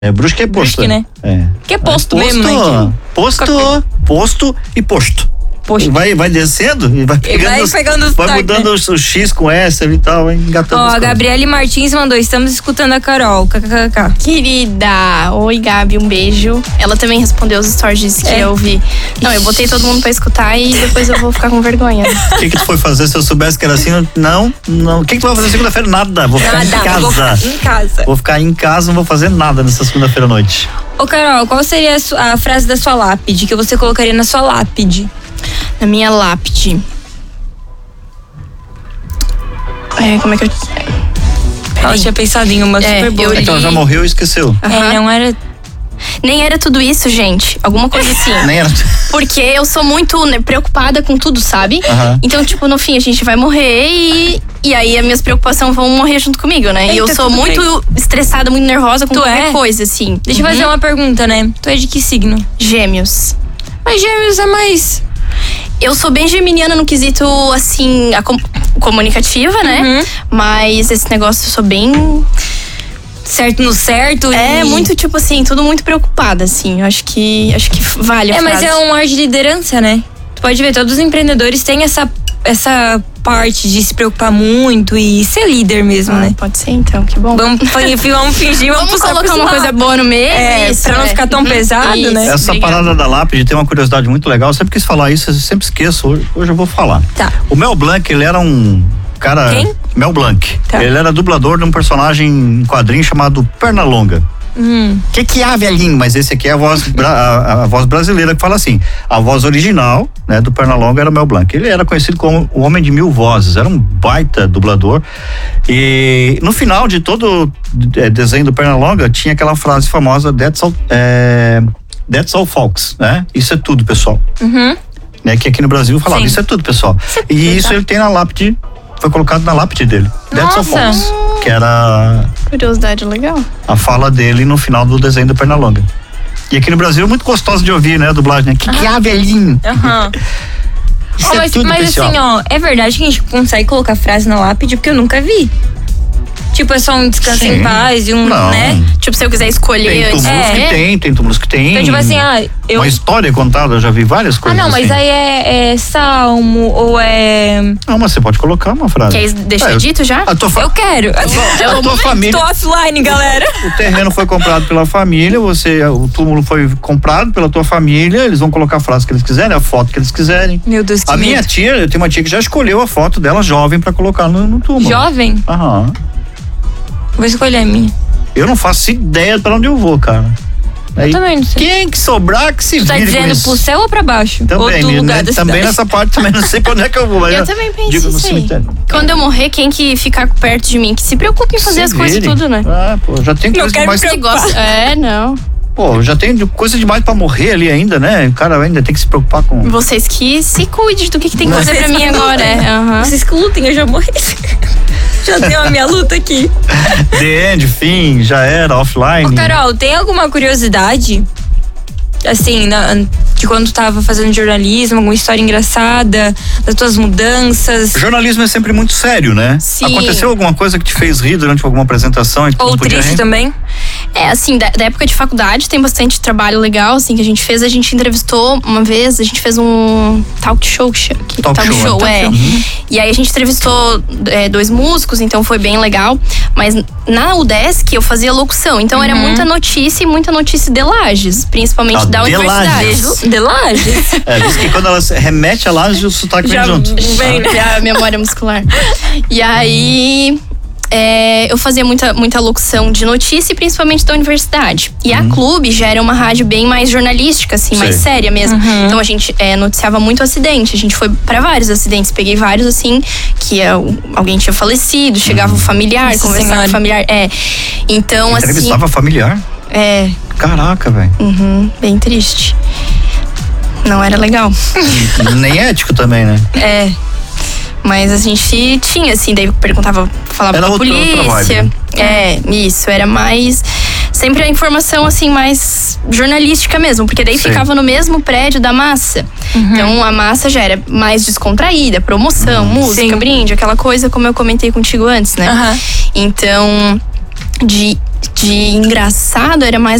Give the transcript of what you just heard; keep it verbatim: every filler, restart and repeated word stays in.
É, Brusque é posto. Brusque, né? É. Que é posto, é mesmo, né? Posto, Qualquer... posto e posto. Posto. Vai, vai descendo e vai pegando, vai, os, pegando os vai toques, mudando né? os, o X com S e tal, vai engatando. Ó, as a coisas. Gabriele Martins mandou, estamos escutando a Carol, kkkk. Querida, oi Gabi, um beijo. Ela também respondeu os stories, disse que É. eu ouvi. Não, eu botei todo mundo pra escutar e depois eu vou ficar com vergonha. O que que tu foi fazer se eu soubesse que era assim? Não, não. O que que tu vai fazer segunda-feira? Nada, vou ficar Nada, em casa. vou ficar em casa. Vou ficar em casa, não vou fazer nada nessa segunda-feira à noite. Ô Carol, qual seria a, su- a frase da sua lápide, que você colocaria na sua lápide? Na minha lápide. É, como é que eu... Ela tinha pensado em uma É, super boa. eu É que ela já morreu e esqueceu. É, não era... Nem era tudo isso, gente. Alguma coisa assim. Nem era. Porque eu sou muito, né, preocupada com tudo, sabe? Aham. Então, tipo, no fim a gente vai morrer e, e aí as minhas preocupações vão morrer junto comigo, né? E eu Eita, sou tudo muito estressada, muito nervosa com Tu qualquer é? coisa, assim. Deixa eu Uhum. fazer uma pergunta, né? Tu é de que signo? Gêmeos. Mas gêmeos é mais... Eu sou bem geminiana no quesito, assim, a com- comunicativa, né? Uhum. Mas esse negócio eu sou bem... Certo no certo. É, e... muito, tipo assim, tudo muito preocupada, assim. Eu acho que, acho que vale a É, mas frase. é um ar de liderança, né? Tu pode ver, todos os empreendedores têm essa, essa parte de se preocupar muito e ser líder mesmo, Ah, né? pode ser, então, que bom. Vamos, vamos fingir, vamos, Vamos puxar colocar pro uma lado. coisa boa no meio. É, isso, pra não é. ficar tão Uhum. pesado, Isso. né? Essa Obrigada. parada da lápide tem uma curiosidade muito legal. Eu sempre quis falar isso, eu sempre esqueço. Hoje, hoje eu vou falar. Tá. O Mel Blanc, ele era um cara. Quem? Mel Blanc. Tá. Ele era dublador de um personagem em quadrinho chamado Pernalonga. Hum. O que que é, velhinho? Mas esse aqui é a voz, bra- a, a voz brasileira que fala assim. A voz original, né, do Pernalonga era o Mel Blanc. Ele era conhecido como o Homem de Mil Vozes, era um baita dublador. E no final de todo é, desenho do Pernalonga tinha aquela frase famosa, That's all, é, that's all folks, né? Isso é tudo, pessoal. Uhum. Né, que aqui no Brasil falava, Sim. isso é tudo, pessoal. é tudo, E isso tá. ele tem na lápide, foi colocado na lápide dele. That's all Nossa. folks. Que era Curiosidade legal. a fala dele no final do desenho do Pernalonga. E aqui no Brasil é muito gostoso de ouvir, né, a dublagem, né? Que que é, velhinho? Aham. Isso Ó, é mas tudo, mas pessoal. assim, ó, é verdade que a gente consegue colocar frase na lápide, porque eu nunca vi. Tipo, é só um descanso Sim. em paz e um, Não. né? Tipo, se eu quiser escolher Tem antes. túmulos É. que tem, tem túmulos que tem. Então, tipo assim, ah, eu... Uma história contada, eu já vi várias Ah, coisas não, mas assim. aí é, é salmo ou é... Não, mas você pode colocar uma frase. Quer deixar É, eu- dito já? A tua, fa- Eu quero. a tua família, Tô offline, galera. o terreno foi comprado pela família, você, o túmulo foi comprado pela tua família, eles vão colocar a frase que eles quiserem, a foto que eles quiserem. Meu Deus, que A minha medo. tia, eu tenho uma tia que já escolheu a foto dela jovem pra colocar no, no túmulo. Jovem? Aham. Vou escolher a minha. Eu não faço ideia pra onde eu vou, cara. Aí, também não sei. Quem que sobrar que se Tu tá vire com dizendo isso. pro céu ou pra baixo? Também, Outro lugar né? da Também cidade. nessa parte também não sei pra onde é que eu vou. Mas Eu também penso digo no isso aí. cemitério. Quando eu morrer, quem que ficar perto de mim? Que se preocupe em fazer Se as coisas virem. tudo, né? Ah, pô, já tem Não coisa quero demais. me Que gosta. É, não. Pô, já tem coisa demais pra morrer ali ainda, né? O cara ainda tem que se preocupar com. Vocês que se cuidem do que, que tem que fazer pra Vocês mim que agora. É, aham. Vocês que lutem, eu já morri. Já deu a minha luta aqui. The end, fim, já era, offline. Ô, Carol, tem alguma curiosidade? Assim, na, de quando tu tava fazendo jornalismo, alguma história engraçada, das tuas mudanças? O jornalismo é sempre muito sério, né? Sim. Aconteceu alguma coisa que te fez rir durante alguma apresentação? E que tu Ou não podia triste rir? também? É, assim, da, da época de faculdade tem bastante trabalho legal, assim, que a gente fez. A gente entrevistou uma vez, a gente fez um talk show. Que, Talk show, show, é. é. Talk show. E aí a gente entrevistou é, dois músicos, então foi bem legal. Mas na UDESC eu fazia locução, então era muita notícia e muita notícia de Lages, principalmente Ah, da de universidade. Lages. De Lages? É, diz que quando ela se remete a lá, o sotaque vem Já junto. vem, já a memória muscular. E aí é, eu fazia muita, muita locução de notícia, e principalmente da universidade. E a Clube já era uma rádio bem mais jornalística, assim, mais Sei. séria mesmo. Então a gente é, noticiava muito acidente. A gente foi pra vários acidentes. Peguei vários, assim, que é, o- alguém tinha falecido, chegava o familiar, Nossa conversava Senhora. com o familiar. É. Então, assim. Entrevistava familiar? É. Caraca, velho. Uhum, bem triste. Não era legal. Nem ético também, né? É. Mas a gente tinha, assim, daí perguntava, falava Era com a outra- outra polícia. vibe. É, isso, era mais. Sempre a informação, assim, mais jornalística mesmo, porque daí Sim. ficava no mesmo prédio da massa. Então a massa já era mais descontraída, promoção, música, Sim. brinde, aquela coisa como eu comentei contigo antes, né? Aham. Então, de de engraçado era mais